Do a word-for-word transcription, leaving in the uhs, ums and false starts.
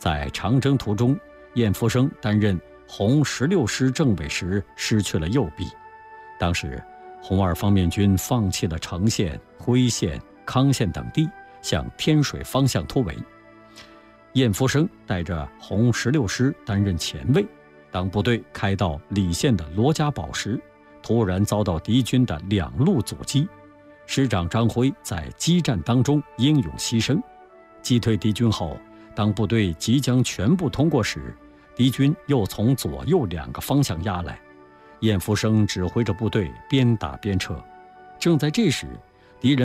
在长征途中，晏福生担任红十六师政委时失去了右臂。当时，红二方面军放弃了成县、辉县、康县等地，向天水方向突围。晏福生带着红十六师担任前卫，当部队开到李县的罗家堡时，突然遭到敌军的两路阻击。师长张辉在激战当中英勇牺牲。击退敌军后，当部队即将全部通过时，敌军又从左右两个方向压来。晏福生指挥着部队边打边撤。正在这时，